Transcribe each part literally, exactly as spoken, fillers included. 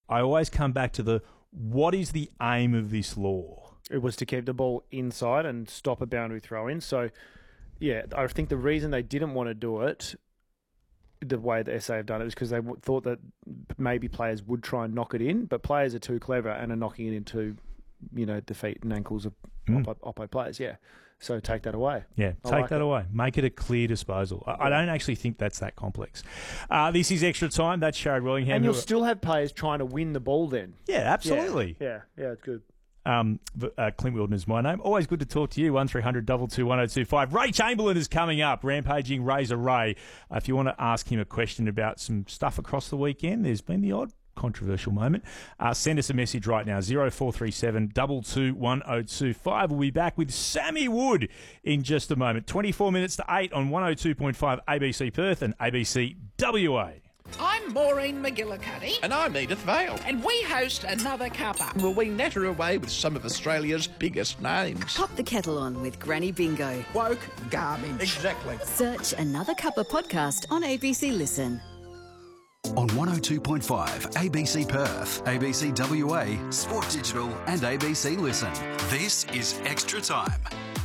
I always come back to the, what is the aim of this law? It was to keep the ball inside and stop a boundary throw-in. So, yeah, I think the reason they didn't want to do it the way the S A have done it is because they w- thought that maybe players would try and knock it in, but players are too clever and are knocking it into, you know, the feet and ankles of mm. oppo, oppo players, yeah. So take that away. Yeah, I take like that it. away. Make it a clear disposal. I, yeah. I don't actually think that's that complex. Uh, this is Extra Time. That's Sharad Willingham. And you'll who, still have players trying to win the ball then. Yeah, absolutely. Yeah, yeah, yeah it's good. Um, uh, Clint Wilden is my name. Always good to talk to you. one three hundred two two one oh two five. Ray Chamberlain is coming up. Rampaging Razor Ray. Uh, if you want to ask him a question about some stuff across the weekend, there's been the odd controversial moment. Uh, send us a message right now. zero four three seven two two one oh two five. We'll be back with Sammy Wood in just a moment. twenty-four minutes to eight on one oh two point five A B C Perth and A B C W A. I'm Maureen McGillicuddy. And I'm Edith Vale. And we host Another Cuppa. Will we natter away with some of Australia's biggest names? Pop the kettle on with Granny Bingo. Woke garbage. Exactly. Search Another Cuppa podcast on A B C Listen. On one oh two point five A B C Perth, A B C W A, Sport Digital and A B C Listen. This is Extra Time.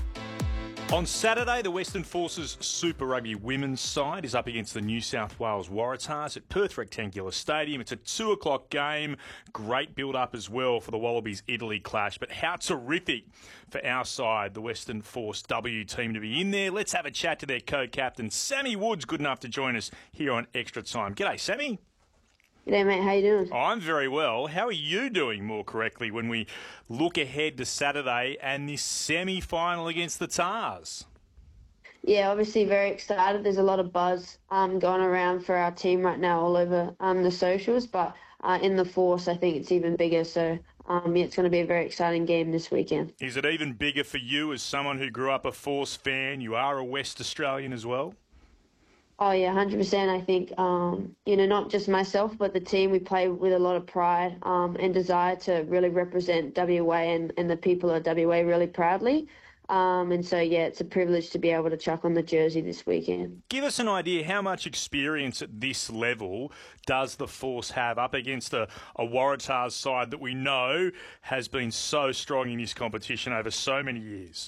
On Saturday, the Western Forces Super Rugby women's side is up against the New South Wales Waratahs at Perth Rectangular Stadium. It's a two o'clock game. Great build-up as well for the Wallabies-Italy clash. But how terrific for our side, the Western Force W team, to be in there. Let's have a chat to their co-captain, Sammy Wood's good enough to join us here on Extra Time. G'day, Sammy. G'day, mate. How you doing? I'm very well. How are you doing, more correctly, when we look ahead to Saturday and this semi-final against the Tars? Yeah, obviously very excited. There's a lot of buzz um, going around for our team right now all over um, the socials, but uh, in the Force, I think it's even bigger. So um, yeah, it's going to be a very exciting game this weekend. Is it even bigger for you as someone who grew up a Force fan? You are a West Australian as well? Oh, yeah, one hundred percent. I think, um, you know, not just myself, but the team, we play with a lot of pride um, and desire to really represent W A and, and the people of W A really proudly. Um, and so, yeah, it's a privilege to be able to chuck on the jersey this weekend. Give us an idea, how much experience at this level does the Force have up against a, a Waratahs side that we know has been so strong in this competition over so many years?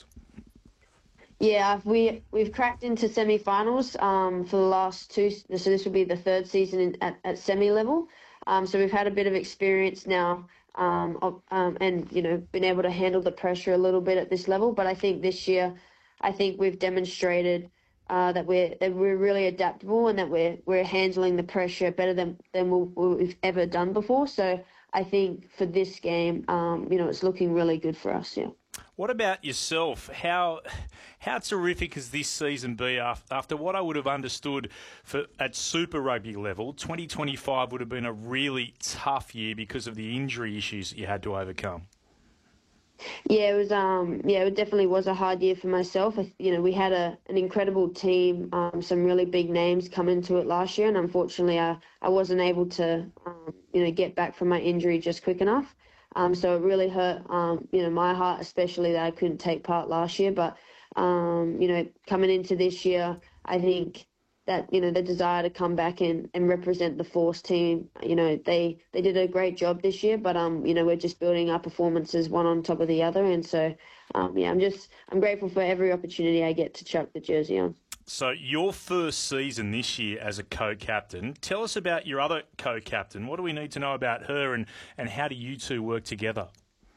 Yeah, we, we've cracked into semi-finals um, for the last two, so this will be the third season in, at, at semi-level. Um, so we've had a bit of experience now um, of, um, and, you know, been able to handle the pressure a little bit at this level. But I think this year, I think we've demonstrated uh, that we're that we're really adaptable and that we're we're handling the pressure better than, than we'll, we've ever done before. So I think for this game, um, you know, it's looking really good for us, yeah. What about yourself? How how terrific has this season been after, after what I would have understood for at Super Rugby level? twenty twenty-five would have been a really tough year because of the injury issues that you had to overcome. Yeah, it was. Um, yeah, it definitely was a hard year for myself. I, you know, we had a an incredible team, um, some really big names come into it last year, and unfortunately, I I wasn't able to, um, you know, get back from my injury just quick enough. Um, so it really hurt, um, you know, my heart, especially that I couldn't take part last year. But, um, you know, coming into this year, I think that, you know, the desire to come back and, and represent the Force team, you know, they, they did a great job this year. But, um, you know, we're just building our performances one on top of the other. And so, um, yeah, I'm just I'm grateful for every opportunity I get to chuck the jersey on. So your first season this year as a co-captain, tell us about your other co-captain. What do we need to know about her and, and how do you two work together?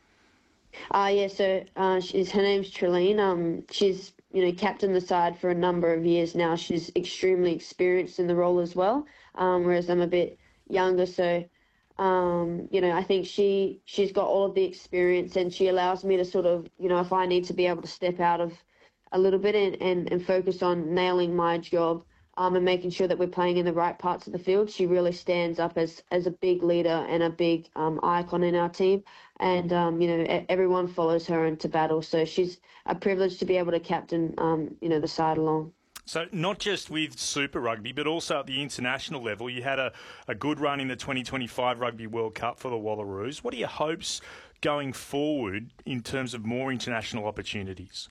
Uh, yeah, so uh, she's, her name's Trelene. Um, she's, you know, captained the side for a number of years now. She's extremely experienced in the role as well, um, whereas I'm a bit younger. So, um, you know, I think she, she's got all of the experience and she allows me to sort of, you know, if I need to be able to step out of a little bit and, and, and focus on nailing my job um, and making sure that we're playing in the right parts of the field. She really stands up as, as a big leader and a big um, icon in our team. And, um, you know, everyone follows her into battle. So she's a privilege to be able to captain, um, you know, the side along. So not just with Super Rugby, but also at the international level, you had a, a good run in the twenty twenty-five Rugby World Cup for the Wallaroos. What are your hopes going forward in terms of more international opportunities?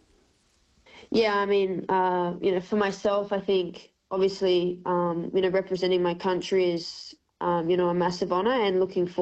Yeah, I mean, uh, you know, for myself, I think obviously, um, you know, representing my country is, um, you know, a massive honour and looking forward